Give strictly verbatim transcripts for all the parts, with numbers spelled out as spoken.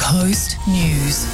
Coast News.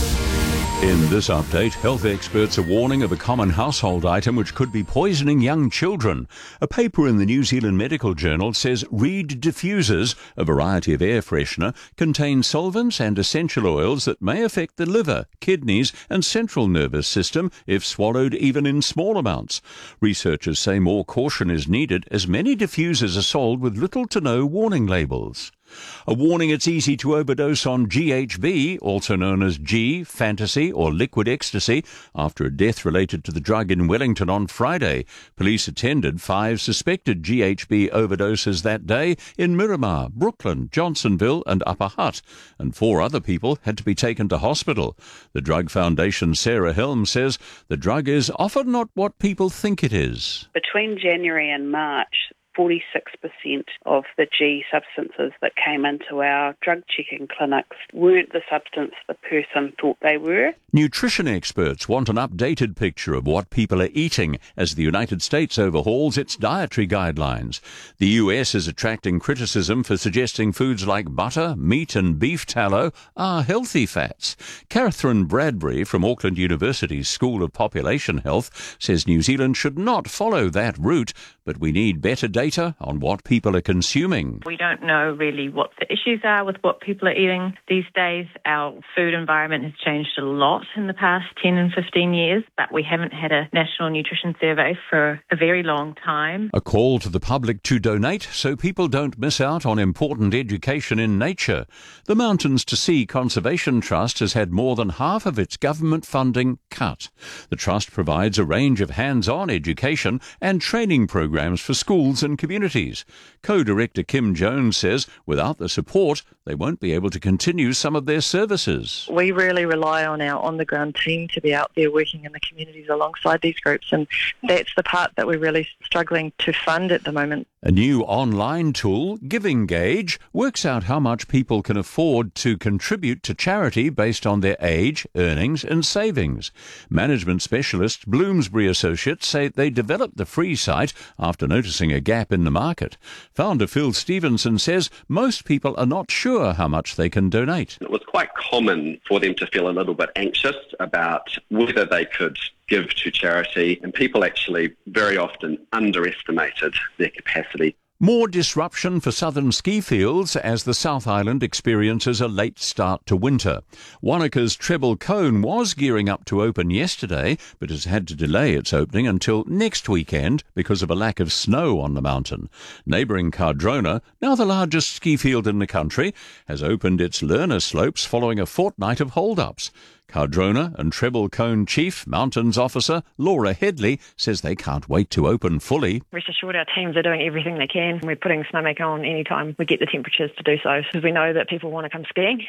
In this update, health experts are warning of a common household item which could be poisoning young children. A paper in the New Zealand Medical Journal says Reed diffusers, a variety of air freshener, contain solvents and essential oils that may affect the liver, kidneys and central nervous system if swallowed even in small amounts. Researchers say more caution is needed as many diffusers are sold with little to no warning labels. A warning it's easy to overdose on G H B, also known as G, Fantasy or liquid ecstasy, after a death related to the drug in Wellington on Friday. Police attended five suspected G H B overdoses that day in Miramar, Brooklyn, Johnsonville and Upper Hutt, and four other people had to be taken to hospital. The Drug Foundation's Sarah Helm says the drug is often not what people think it is. Between January and March, forty-six percent of the G substances that came into our drug checking clinics weren't the substance the person thought they were. Nutrition experts want an updated picture of what people are eating as the United States overhauls its dietary guidelines. The U S is attracting criticism for suggesting foods like butter, meat and beef tallow are healthy fats. Catherine Bradbury from Auckland University's School of Population Health says New Zealand should not follow that route, but we need better data on what people are consuming. We don't know really what the issues are with what people are eating these days. Our food environment has changed a lot in the past ten and fifteen years, but we haven't had a national nutrition survey for a very long time. A call to the public to donate so people don't miss out on important education in nature. The Mountains to Sea Conservation Trust has had more than half of its government funding cut. The trust provides a range of hands-on education and training programs for schools and communities. Co-director Kim Jones says without the support, they won't be able to continue some of their services. We really rely on our on-the-ground team to be out there working in the communities alongside these groups, and that's the part that we're really struggling to fund at the moment. A new online tool, Giving Gauge, works out how much people can afford to contribute to charity based on their age, earnings and savings. Management specialists Bloomsbury Associates say they developed the free site after noticing a gap in the market. Founder Phil Stevenson says most people are not sure how much they can donate. It was quite common for them to feel a little bit anxious about whether they could give to charity, and people actually very often underestimated their capacity. More disruption for southern ski fields as the South Island experiences a late start to winter. Wanaka's Treble Cone was gearing up to open yesterday, but has had to delay its opening until next weekend because of a lack of snow on the mountain. Neighbouring Cardrona, now the largest ski field in the country, has opened its learner slopes following a fortnight of hold-ups. Cardrona and Treble Cone Chief Mountains Officer Laura Headley says they can't wait to open fully. Rest assured our teams are doing everything they can. We're putting snowmaker on any time we get the temperatures to do so, because we know that people want to come skiing.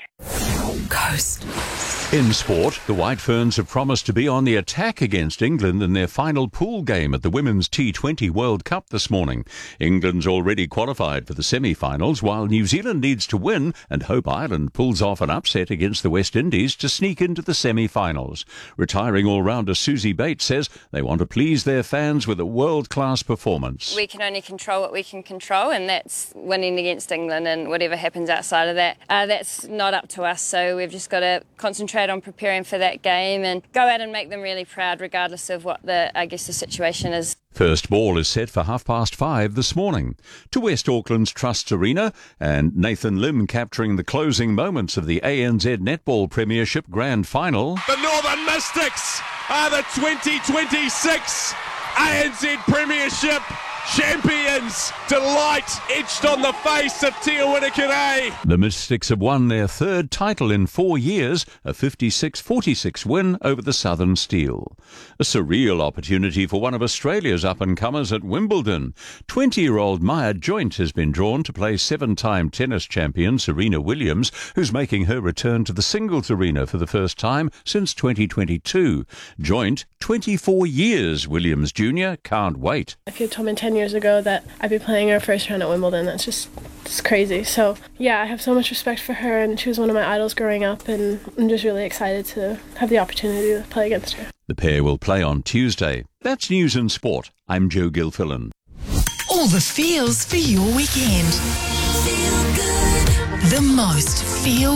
Coast. In sport, the White Ferns have promised to be on the attack against England in their final pool game at the Women's T twenty World Cup this morning. England's already qualified for the semi-finals, while New Zealand needs to win and hope Ireland pulls off an upset against the West Indies to sneak into the semi-finals. Retiring all-rounder Susie Bates says they want to please their fans with a world-class performance. We can only control what we can control, and that's winning against England, and whatever happens outside of that, uh, that's not up to us. So we've just got to concentrate on preparing for that game and go out and make them really proud, regardless of what the, I guess, the situation is. First ball is set for half past five this morning. To West Auckland's Trust Arena, and Nathan Lim capturing the closing moments of the A N Z Netball Premiership Grand Final. The Northern Mystics are the twenty twenty-six A N Z Premiership champions. Delight etched on the face of Te Awamutu. The Mystics have won their third title in four years, a fifty-six forty-six win over the Southern Steel. A surreal opportunity for one of Australia's up-and-comers at Wimbledon. twenty-year-old Maya Joint has been drawn to play seven-time tennis champion Serena Williams, who's making her return to the singles arena for the first time since twenty twenty-two. Joint, twenty-four years, Williams Junior can't wait. If you told me ten years ago that I'd be playing her first round at Wimbledon, that's just it's crazy. So yeah, I have so much respect for her, and she was one of my idols growing up, and I'm just really excited to have the opportunity to play against her. The pair will play on Tuesday. That's News and Sport. I'm Joe Gilfillan. All the feels for your weekend. Feel good. The most feel